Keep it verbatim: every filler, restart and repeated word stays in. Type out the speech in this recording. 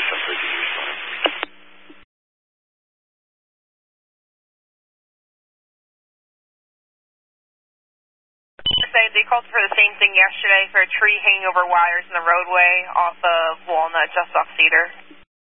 They called for the same thing yesterday for a tree hanging over wires in the roadway off of Walnut, just off Cedar.